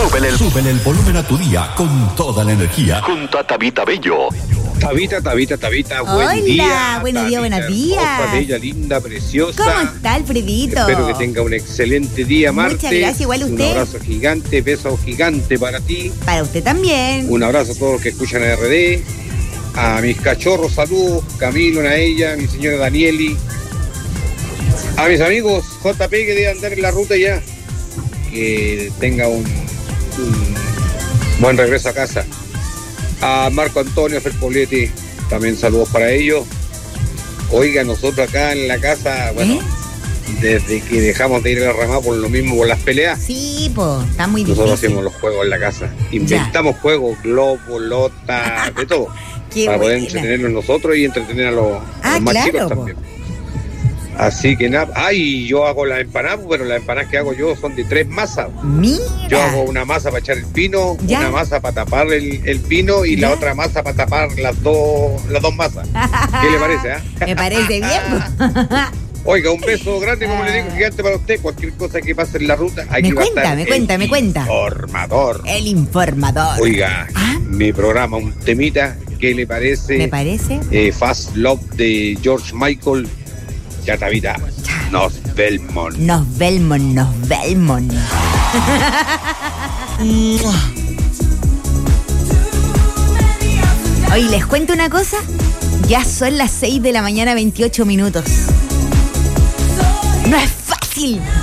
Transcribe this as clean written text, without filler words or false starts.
Súbele el volumen a tu día con toda la energía. Junto a Tabita Bello. Tabita, Hola, buen día. buenos días, buenos días. Hermosa, bella, linda, preciosa. ¿Cómo está, Alfredito? Espero que tenga un excelente día, martes. Muchas gracias, igual usted. Un abrazo gigante, beso gigante para ti. Para usted también. Un abrazo a todos los que escuchan a RD. A mis cachorros, saludos. Camilo, a ella, a mi señora Danieli. A mis amigos JP que debe andar en la ruta ya. Que tenga un buen regreso a casa. A Marco Antonio Ferpoletti, también saludos para ellos. Oiga, nosotros acá en la casa, bueno, desde que dejamos de ir a la ramada por lo mismo, por las peleas. Sí, pues, está muy difícil. Nosotros hacemos los juegos en la casa. Inventamos juegos, globo, lota, de todo. Para poder entretenernos nosotros y entretener a los más chicos también. Así que nada, yo hago las empanadas, pero las empanadas que hago yo son de 3 masas. Mira. Yo hago una masa para echar el pino, una masa para tapar el pino y la otra masa para tapar las dos masas. ¿Qué le parece? Me parece bien. Oiga, un beso grande, como le digo, gigante para usted. Cualquier cosa que pase en la ruta, aquí va a estar me cuenta. El informador. Oiga, mi programa, un temita, ¿qué le parece? ¿Me parece? Fast Love de George Michael. Ya, Tabita, nos vemos. Oye, ¿les cuento una cosa? Ya son las 6 de la mañana, 28 minutos. No es fácil